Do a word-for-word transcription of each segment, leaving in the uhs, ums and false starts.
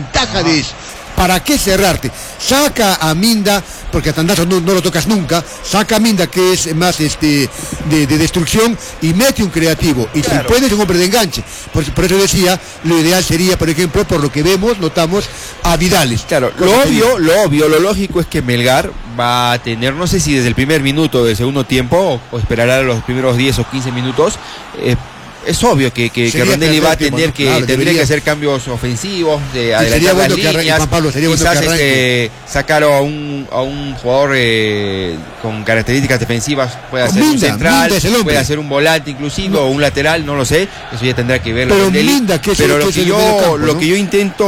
ventaja de eso. ¿Para qué cerrarte? Saca a Minda, porque a Tandazo no, no lo tocas nunca. Saca a Minda, que es más este de, de destrucción, y mete un creativo. Y claro, si puedes, un hombre de enganche. Por, por eso decía, lo ideal sería, por ejemplo, por lo que vemos, notamos a Vidales. Claro, lo obvio, lo obvio, lo lógico es que Melgar va a tener, no sé si desde el primer minuto del segundo tiempo, o, o esperará los primeros diez o quince minutos. Eh, Es obvio que, que, que Rondelli va a tener que, claro, tendría que hacer cambios ofensivos, de adelantar las bueno líneas, Juan Pablo, sería quizás bueno este, sacar a un, a un jugador eh, con características defensivas, puede hacer Minda, un central, puede hacer un volante inclusive, no, o un lateral, no lo sé, eso ya tendrá que ver pero Rondelli, Minda, que pero es, lo, que que yo, campo, lo ¿no? que yo intento,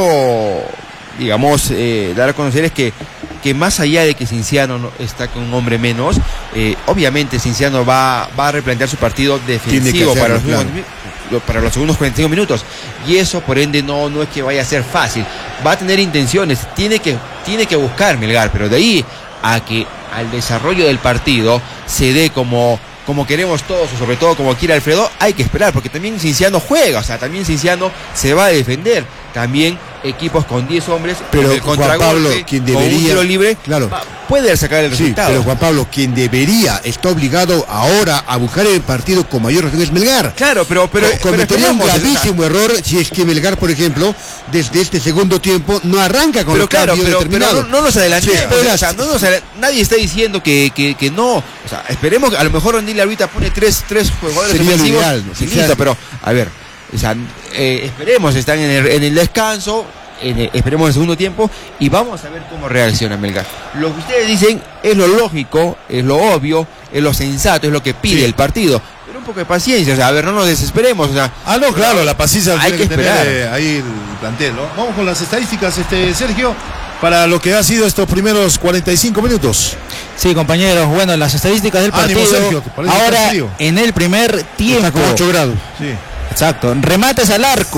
digamos, eh, dar a conocer es que que más allá de que Cinciano no, está con un hombre menos, eh, obviamente Cinciano va, va a replantear su partido defensivo hacerlo, para, los claro. segundos, para los segundos cuarenta y cinco minutos, y eso por ende no, no es que vaya a ser fácil, va a tener intenciones, tiene que, tiene que buscar Melgar, pero de ahí a que al desarrollo del partido se dé como, como queremos todos, o sobre todo como quiere Alfredo, hay que esperar, porque también Cinciano juega, o sea, también Cinciano se va a defender, también equipos con diez hombres, pero el Juan Pablo, quien debería, con un tiro libre, claro, va, puede sacar el resultado. Sí, pero Juan Pablo, quien debería, está obligado ahora a buscar el partido con mayor razón es Melgar. Claro, pero, pero, o, cometería pero un gravísimo esa... error si es que Melgar, por ejemplo, desde este segundo tiempo no arranca con pero los claro, cambios pero, determinados. Pero no, no nos adelantemos, sí, o sea, no nos adel... nadie está diciendo que, que, que no, o sea, esperemos que a lo mejor Rondelli ahorita pone tres, tres jugadores defensivos, ideal, ¿no? Sí, listo, pero a ver, o sea, eh, esperemos, están en el, en el descanso. En el, esperemos el segundo tiempo y vamos a ver cómo reacciona Melgar. Lo que ustedes dicen es lo lógico, es lo obvio, es lo sensato, es lo que pide sí. el partido. Pero un poco de paciencia, o sea, a ver, no nos desesperemos. O sea, ah, no, claro, la paciencia hay que, que esperar. Tener, eh, ahí el plantel, ¿no? Vamos con las estadísticas, este Sergio, para lo que ha sido estos primeros cuarenta y cinco minutos. Sí, compañeros, bueno, las estadísticas del partido. Ánimo, Sergio, ahora, en el primer tiempo. Está con ocho grados. Sí. Exacto, remates al arco,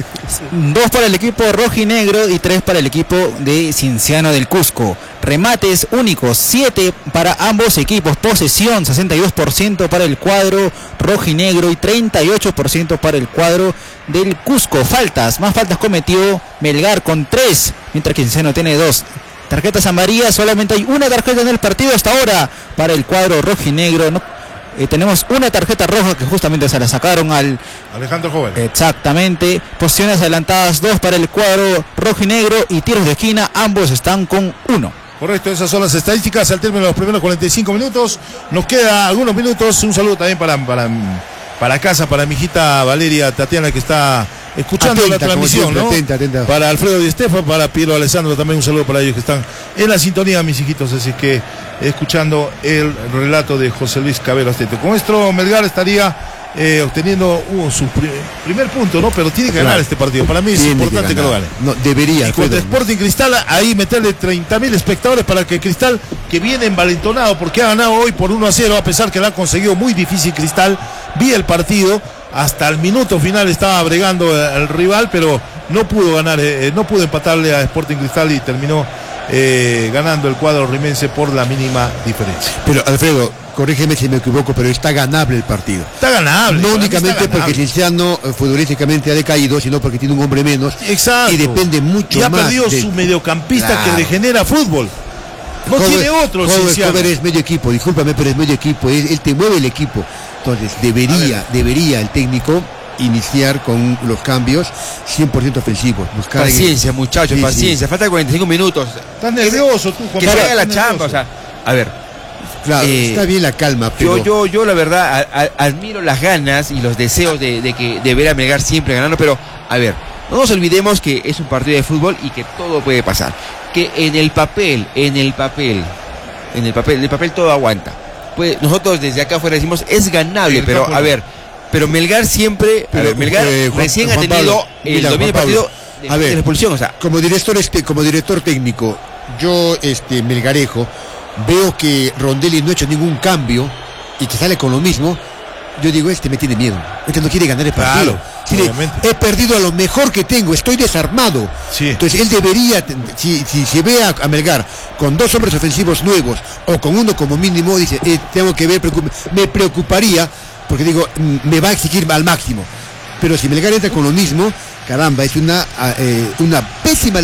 dos para el equipo rojinegro y tres para el equipo de Cinciano del Cusco. Remates únicos, siete para ambos equipos. Posesión, sesenta y dos por ciento para el cuadro rojinegro y treinta y ocho por ciento para el cuadro del Cusco. Faltas, más faltas cometió Melgar con tres, mientras que Cinciano tiene dos. Tarjetas amarillas, solamente hay una tarjeta en el partido hasta ahora para el cuadro rojinegro. No, Eh, tenemos una tarjeta roja que justamente se la sacaron al Alejandro Joven. Exactamente. Posiciones adelantadas, dos para el cuadro rojinegro y tiros de esquina, ambos están con uno. Correcto, esas son las estadísticas al término de los primeros cuarenta y cinco minutos. Nos queda algunos minutos. Un saludo también para, para, para casa, para mi hijita Valeria Tatiana, que está escuchando atenta, la transmisión, siempre, ¿no? Atenta, atenta. Para Alfredo Di Stefano, para Piero Alessandro, también un saludo para ellos que están en la sintonía, mis hijitos, así que escuchando el relato de José Luis Cabero Astete. Con esto Melgar estaría eh, obteniendo uh, su pr primer punto, ¿no? Pero tiene que ganar claro. este partido. Para mí es tiene importante que, que lo gane. No, debería. Y contra Sporting Cristal, ahí meterle treinta mil espectadores para que Cristal, que viene envalentonado porque ha ganado hoy por uno a cero, a pesar que la ha conseguido muy difícil Cristal. Vi el partido, hasta el minuto final estaba bregando el rival, pero no pudo ganar, eh, no pudo empatarle a Sporting Cristal y terminó Eh, ganando el cuadro rimense por la mínima diferencia. Pero Alfredo, corrígeme si me equivoco, pero está ganable el partido. Está ganable. No únicamente porque Cinciano eh, futbolísticamente ha decaído, sino porque tiene un hombre menos. Exacto. Y depende mucho y ha más. Ha perdido de... su mediocampista claro. que le genera fútbol. No Jover, tiene otro. Jover es medio equipo, discúlpame, pero es medio equipo. Él, él te mueve el equipo. Entonces debería, debería el técnico iniciar con los cambios cien por ciento ofensivos. Buscar paciencia, en... muchachos, sí, paciencia. Sí. Falta cuarenta y cinco minutos. Estás nervioso tú, Juan. Que se haga la chamba, o sea, a ver. Claro, eh, está bien la calma, pero... Yo, yo, yo la verdad, a, a, admiro las ganas y los deseos de, de, que, de ver a Melgar siempre ganando, pero, a ver, no nos olvidemos que es un partido de fútbol y que todo puede pasar. Que en el papel, en el papel, en el papel, en el papel todo aguanta. Pues nosotros desde acá afuera decimos, es ganable, pero, a ver... Pero Melgar siempre, pero, a ver, Melgar eh, Juan, recién Juan ha tenido Pablo, el mira, dominio del partido de, a ver, de la expulsión, o sea. Como director, este, como director técnico, yo, este, melgarejo, veo que Rondelli no ha hecho ningún cambio y que sale con lo mismo. Yo digo, este me tiene miedo, este no quiere ganar el partido. Claro, Tiene, he perdido a lo mejor que tengo, estoy desarmado. Sí. Entonces él debería, si, si se ve a, a Melgar con dos hombres ofensivos nuevos o con uno como mínimo, dice, eh, tengo que ver, preocup me preocuparía, porque digo, me va a exigir al máximo. Pero si Melgar entra con lo mismo, caramba, es una, eh, una pésima